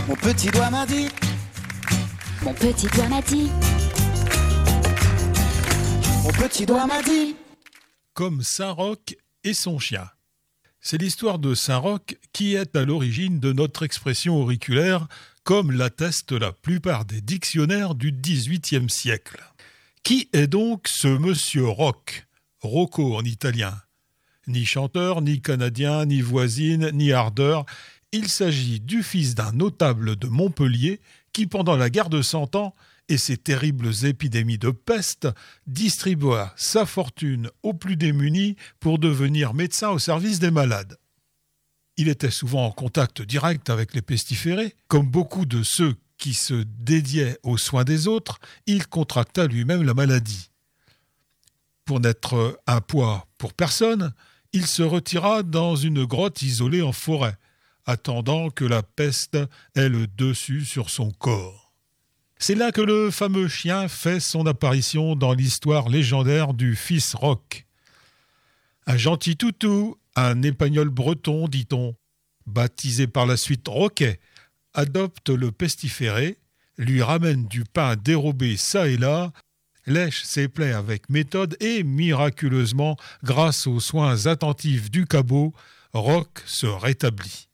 Mon petit doigt m'a dit. Mon petit doigt m'a dit. Mon petit doigt m'a dit. Comme Saint-Roch et son chien. C'est l'histoire de Saint-Roch qui est à l'origine de notre expression auriculaire, comme l'attestent la plupart des dictionnaires du XVIIIe siècle. Qui est donc ce monsieur Roch, Rocco en italien? Ni chanteur, ni canadien, ni voisine, ni ardeur. Il s'agit du fils d'un notable de Montpellier qui, pendant la guerre de Cent Ans et ses terribles épidémies de peste, distribua sa fortune aux plus démunis pour devenir médecin au service des malades. Il était souvent en contact direct avec les pestiférés. Comme beaucoup de ceux qui se dédiaient aux soins des autres, il contracta lui-même la maladie. Pour n'être un poids pour personne, il se retira dans une grotte isolée en forêt, attendant que la peste ait le dessus sur son corps. C'est là que le fameux chien fait son apparition dans l'histoire légendaire du fils Roch. Un gentil toutou, un épagnol breton, dit-on, baptisé par la suite Roquet, adopte le pestiféré, lui ramène du pain dérobé çà et là, lèche ses plaies avec méthode et, miraculeusement, grâce aux soins attentifs du cabot, Roch se rétablit.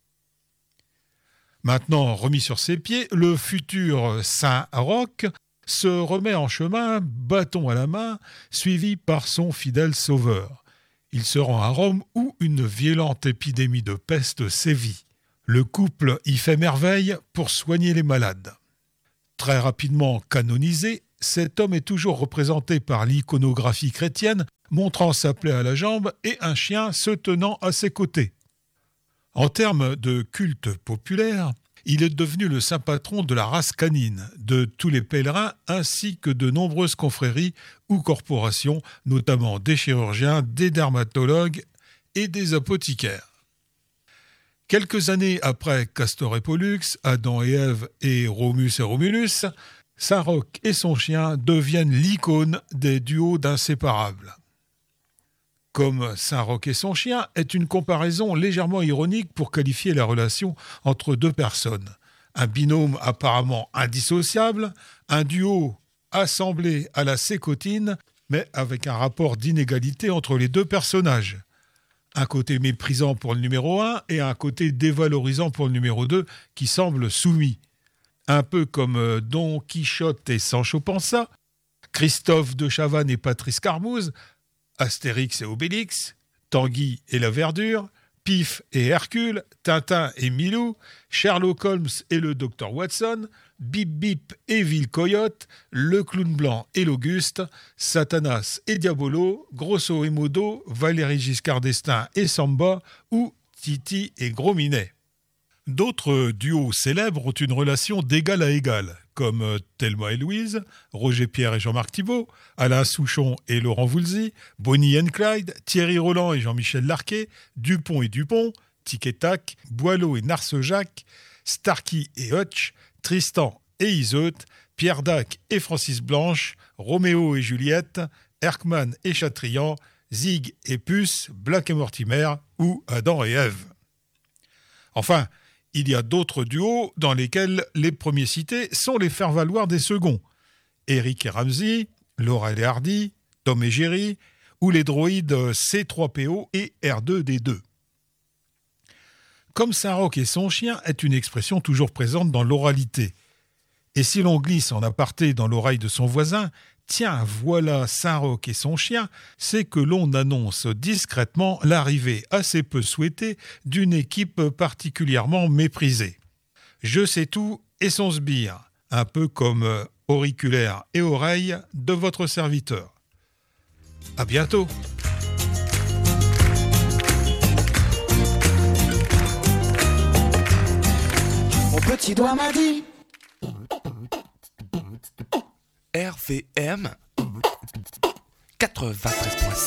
Maintenant remis sur ses pieds, le futur Saint Roch se remet en chemin, bâton à la main, suivi par son fidèle sauveur. Il se rend à Rome où une violente épidémie de peste sévit. Le couple y fait merveille pour soigner les malades. Très rapidement canonisé, cet homme est toujours représenté par l'iconographie chrétienne, montrant sa plaie à la jambe et un chien se tenant à ses côtés. En termes de culte populaire, il est devenu le saint patron de la race canine, de tous les pèlerins ainsi que de nombreuses confréries ou corporations, notamment des chirurgiens, des dermatologues et des apothicaires. Quelques années après Castor et Pollux, Adam et Ève et Romus et Romulus, Saint-Roch et son chien deviennent l'icône des duos d'inséparables. Comme Saint-Roch et son chien est une comparaison légèrement ironique pour qualifier la relation entre deux personnes. Un binôme apparemment indissociable, un duo assemblé à la sécotine, mais avec un rapport d'inégalité entre les deux personnages. Un côté méprisant pour le numéro 1 et un côté dévalorisant pour le numéro 2 qui semble soumis. Un peu comme Don Quichotte et Sancho Panza, Christophe de Chavannes et Patrice Carmouze, Astérix et Obélix, Tanguy et la Verdure, Pif et Hercule, Tintin et Milou, Sherlock Holmes et le Dr Watson, Bip Bip et Ville-Coyote, le Clown Blanc et l'Auguste, Satanas et Diabolo, Grosso et Modo, Valéry Giscard d'Estaing et Samba, ou Titi et Gros Minet. D'autres duos célèbres ont une relation d'égal à égal, comme Thelma et Louise, Roger Pierre et Jean-Marc Thibault, Alain Souchon et Laurent Voulzy, Bonnie and Clyde, Thierry Roland et Jean-Michel Larquet, Dupont et Dupont, Tic et Tac, Boileau et Narcejac, Starkey et Hutch, Tristan et Iseut, Pierre Dac et Francis Blanche, Roméo et Juliette, Erckmann et Chatrian, Zig et Puce, Black et Mortimer ou Adam et Ève. Enfin, il y a d'autres duos dans lesquels les premiers cités sont les faire-valoir des seconds. Eric et Ramsey, Laurel et Hardy, Tom et Jerry, ou les droïdes C3PO et R2D2. Comme Saint-Roch et son chien est une expression toujours présente dans l'oralité. Et si l'on glisse en aparté dans l'oreille de son voisin, tiens, voilà Saint-Roch et son chien, c'est que l'on annonce discrètement l'arrivée assez peu souhaitée d'une équipe particulièrement méprisée. Je sais tout et son sbire, un peu comme auriculaire et oreille de votre serviteur. À bientôt. Mon petit doigt m'a dit. RVM 93.5